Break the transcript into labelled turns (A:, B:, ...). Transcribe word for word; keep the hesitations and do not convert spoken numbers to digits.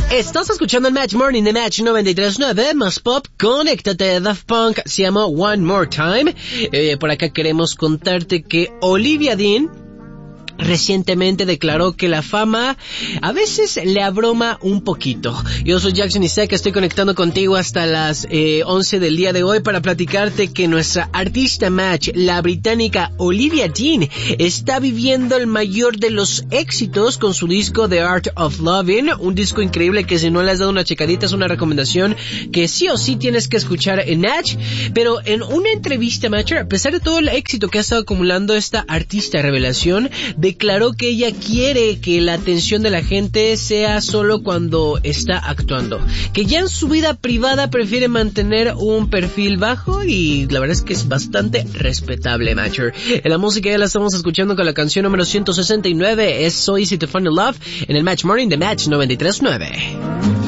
A: Estás escuchando el Match Morning de Match noventa y tres punto nueve, más pop, conéctate. Daft Punk se llamó One More Time. Eh, por acá queremos contarte que Olivia Dean recientemente declaró que la fama a veces le abruma un poquito. Yo soy Jackson Isaac, estoy conectando contigo hasta las eh, once del día de hoy para platicarte que nuestra artista Match, la británica Olivia Dean, está viviendo el mayor de los éxitos con su disco The Art of Loving, un disco increíble que si no le has dado una checadita es una recomendación que sí o sí tienes que escuchar en Match. Pero en una entrevista, Match, a pesar de todo el éxito que ha estado acumulando esta artista revelación, declaró que ella quiere que la atención de la gente sea solo cuando está actuando, que ya en su vida privada prefiere mantener un perfil bajo, y la verdad es que es bastante respetable, Matcher. En la música ya la estamos escuchando con la canción número ciento sesenta y nueve, es So Easy to Find Love, en el Match Morning de Match noventa y tres punto nueve.